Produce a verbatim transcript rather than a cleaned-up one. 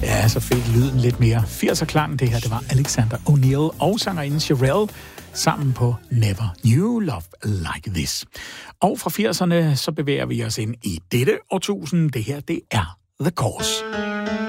Ja, så fik lyden lidt mere firser-klang. Det her, det var Alexander O'Neal og sangerinden Cherrelle sammen på Never Knew Love Like This. Og fra firserne, så bevæger vi os ind i dette årtusind. Det her, det er The Course.